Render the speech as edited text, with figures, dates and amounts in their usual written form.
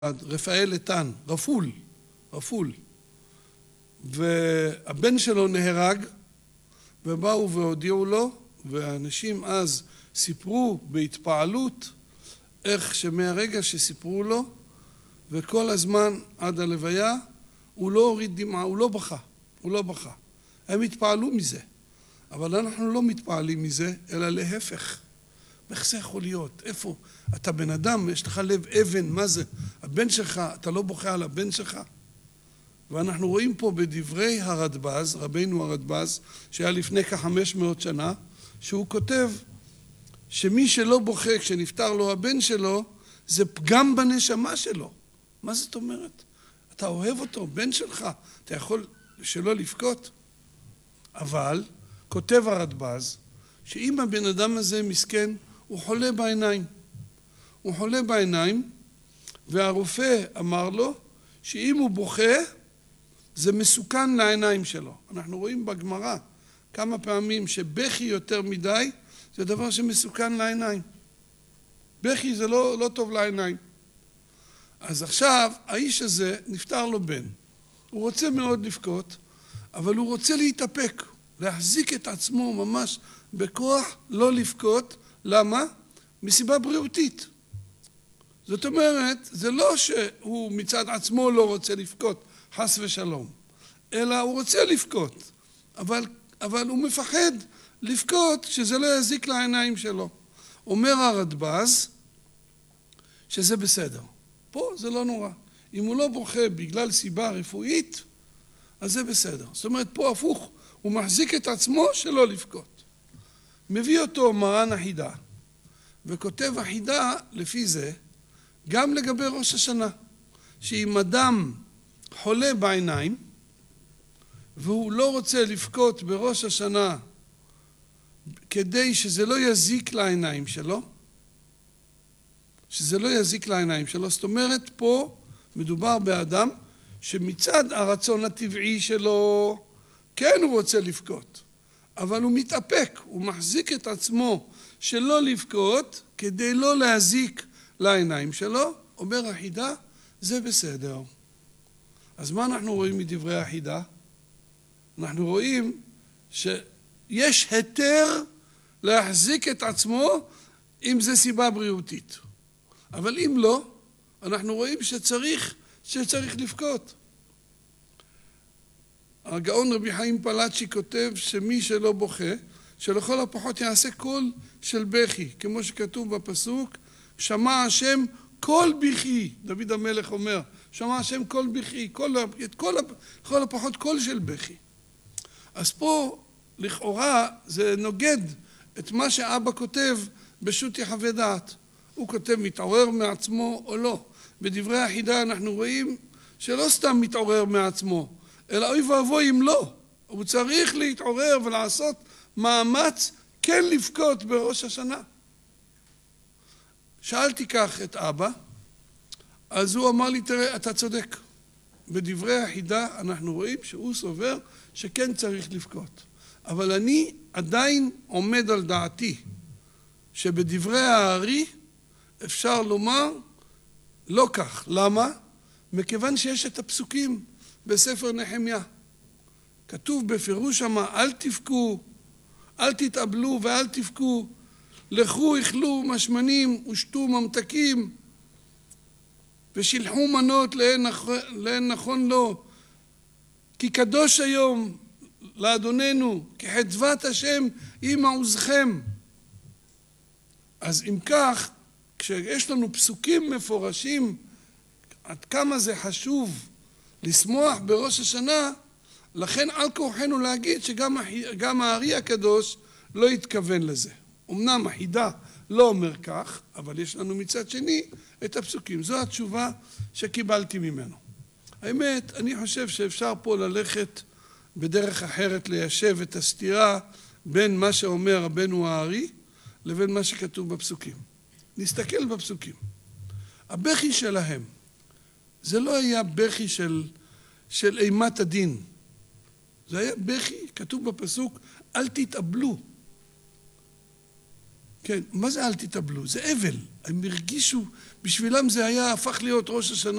רפאל איתן, רפול, והבן שלו נהרג, ובאו והודיעו לו, והאנשים אז סיפרו בהתפעלות איך שמהרגע שסיפרו לו, וכל הזמן עד הלוויה, הוא לא הוריד דמעה, הוא לא בכה. הם התפעלו מזה, אבל אנחנו לא מתפעלים מזה, אלא להפך. איך זה יכול להיות? איפה? אתה בן אדם, יש לך לב אבן, מה זה? הבן שלך, אתה לא בוכה על הבן שלך? ואנחנו רואים פה בדברי הרדב"ז, רבינו הרדב"ז, שהיה לפני כ-500 שנה, שהוא כותב שמי שלא בוכה כשנפטר לו הבן שלו, זה פגם בנשמה שלו. מה זאת אומרת? אתה אוהב אותו, בן שלך, אתה יכול שלא לבכות? אבל כותב הרדב"ז, שאם הבן אדם הזה מסכן, הוא חולה בעיניים. הוא חולה בעיניים, והרופא אמר לו שאם הוא בוכה, זה מסוכן לעיניים שלו. אנחנו רואים בגמרא כמה פעמים שבכי יותר מדי, זה דבר שמסוכן לעיניים. בכי זה לא טוב לעיניים. אז עכשיו, האיש הזה נפטר לו בן. הוא רוצה מאוד לבכות, אבל הוא רוצה להתאפק, להחזיק את עצמו ממש בכוח, לא לבכות. למה? מסיבה בריאותית. זאת אומרת, זה לא שהוא מצד עצמו לא רוצה לבכות, חס ושלום, אלא הוא רוצה לבכות, אבל הוא מפחד לבכות שזה לא יזיק לעיניים שלו. אומר הרדב"ז שזה בסדר. פה זה לא נורא. אם הוא לא בוכה בגלל סיבה רפואית, אז זה בסדר. זאת אומרת, פה הפוך, הוא מחזיק את עצמו שלא לבכות. מביא אותו מרן החידה, וכותב החידה לפי זה, גם לגבי ראש השנה, שאם אדם חולה בעיניים, והוא לא רוצה לבכות בראש השנה, כדי שזה לא יזיק לעיניים שלו, זאת אומרת, פה מדובר באדם שמצד הרצון הטבעי שלו, כן הוא רוצה לבכות, אבל הוא מתאפק, הוא מחזיק את עצמו שלא לבכות, כדי לא להזיק לעיניים שלו. אומר החידה, זה בסדר. אז מה אנחנו רואים מדברי החידה? אנחנו רואים שיש היתר להחזיק את עצמו אם זה סיבה בריאותית. אבל אם לא, אנחנו רואים שצריך לבכות. הגאון רבי חיים פלאצ'י כותב שמי שלא בוכה, שלכל הפחות יעשה קול של בכי, כמו שכתוב בפסוק, שמע השם קול בכי. דוד המלך אומר, שמע השם קול בכי, לכל הפחות קול של בכי. אז פה לכאורה זה נוגד את מה שאבא כותב בשו"ת יחווה דעת. הוא כותב מתעורר מעצמו או לא. בדברי החידה אנחנו רואים שלא סתם מתעורר מעצמו, אלא אוי ואבוי אם לא. הוא צריך להתעורר ולעשות מאמץ כן לבכות בראש השנה. שאלתי כך את אבא, אז הוא אמר לי, תראה, אתה צודק. בדברי החידה אנחנו רואים שהוא סובר שכן צריך לבכות. אבל אני עדיין עומד על דעתי, שבדברי הארי אפשר לומר לא כך. למה? מכיוון שיש את הפסוקים בספר נחמיה. כתוב בפירוש שמה, אל תבכו, אל תתאבלו ואל תבכו, לכו אכלו משמנים ושתו ממתקים, ושילחו מנות לאין נכון לו, כי קדוש היום לאדוננו, כי חדוות השם היא מעוזכם. אז אם כך, כשיש לנו פסוקים מפורשים, עד כמה זה חשוב לשמוח בראש השנה, לכן על כורחנו להגיד שגם הארי הקדוש לא התכוון לזה. אמנם החידה לא אומר כך, אבל יש לנו מצד שני את הפסוקים. זו התשובה שקיבלתי ממנו. האמת, אני חושב שאפשר פה ללכת בדרך אחרת ליישב את הסתירה בין מה שאומר רבנו הארי לבין מה שכתוב בפסוקים. נסתכל בפסוקים. הבכי שלהם, זה לא היה בכי של אימת הדין. זה היה בכי, כתוב בפסוק, אל תתאבלו. כן, מה זה אל תתאבלו? זה אבל. הם הרגישו בשבילם זה היה הפך להיות ראש השנה